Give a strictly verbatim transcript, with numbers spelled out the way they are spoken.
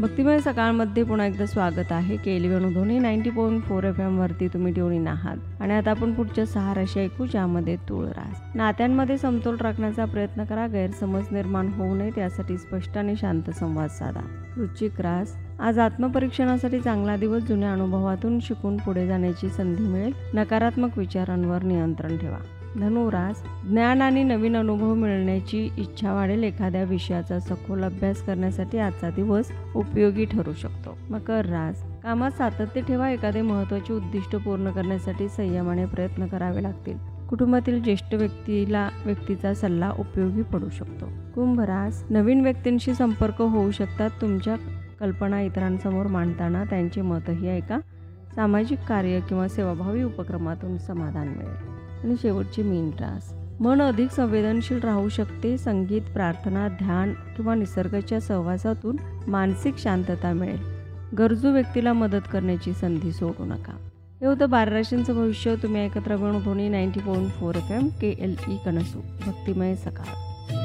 भक्तिमय सकाळमध्ये पुन्हा एकदा स्वागत आहे. केली Venudhwani ninety point four F M वरती तुम्ही ट्यून आहात आणि आता आपण पुढच्या सहा राशी ऐकू, ज्यामध्ये तूळ रास. नात्यांमध्ये समतोल राखण्याचा प्रयत्न करा. गैरसमज निर्माण होऊ नये यासाठी स्पष्ट आणि शांत संवाद साधा. वृश्चिक रास. आज आत्मपरीक्षणासाठी चांगला दिवस. जुन्या अनुभवातून शिकून पुढे जाण्याची संधी मिळेल. नकारात्मक विचारांवर नियंत्रण ठेवा. धनुरास. ज्ञान आणि नवीन अनुभव मिळण्याची इच्छा वाढेल. एखाद्या विषयाचा सखोल अभ्यास करण्यासाठी आजचा दिवस उपयोगी ठरू शकतो. मकर रास. कामात सातत्य ठेवा. एखादे महत्त्वाचे उद्दिष्ट पूर्ण करण्यासाठी संयमाने प्रयत्न करावे लागतील. कुटुंबातील ज्येष्ठ व्यक्तीला व्यक्तीचा सल्ला उपयोगी पडू शकतो. कुंभ रास. नवीन व्यक्तींशी संपर्क होऊ शकतात. तुमच्या कल्पना इतरांसमोर मांडताना त्यांचे मतही ऐका. सामाजिक कार्य किंवा सेवाभावी उपक्रमातून समाधान मिळेल. आणि शेवटची मीन रास. मन अधिक संवेदनशील राहू शकते. संगीत, प्रार्थना, ध्यान किंवा निसर्गाच्या सहवासातून मानसिक शांतता मिळेल. गरजू व्यक्तीला मदत करण्याची संधी सोडू नका. हे होतं बारा राशींचं भविष्य. तुम्ही ऐकत राहा Venudhwani ninety point four F M के एल ई कनसू. भक्तिमय सकाळ.